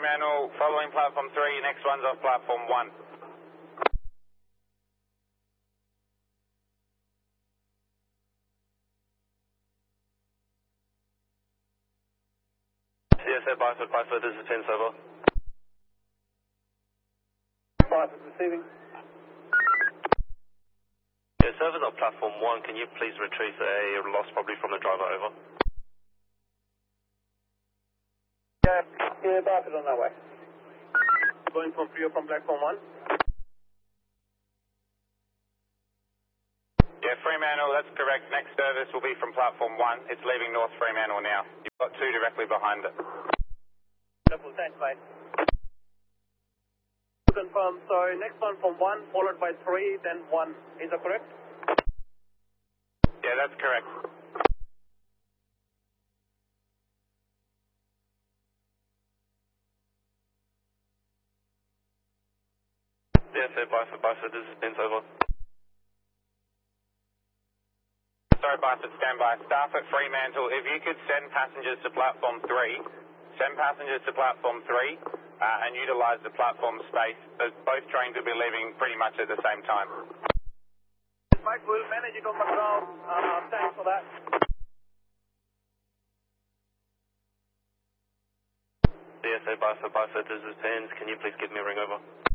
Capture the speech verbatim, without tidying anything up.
Fremantle, following platform three, next one's off platform one. C S A, Biford, Biford, this is Pence, over. Biford receiving. Yeah, servers on platform one, can you please retrieve a loss probably from the driver, over? Yeah, yeah, Biford on that way. Going from Frio from platform one. Yeah, Fremantle, that's correct. Next service will be from platform one. It's leaving North Fremantle now. You've got two directly behind it. Wonderful, thanks, mate. Confirm, so next one from one, followed by three, then one. Is that correct? Yeah, that's correct. C S A, Biford, Biford, this is Pence, over. Sorry, Biford, stand by. Staff at Fremantle, if you could send passengers to platform three, send passengers to platform three, uh, and utilise the platform space. Both trains will be leaving pretty much at the same time. Mike, we'll manage it on the ground. Uh, thanks for that. C S A, Biford, Biford, this is Pence, can you please give me a ring, over?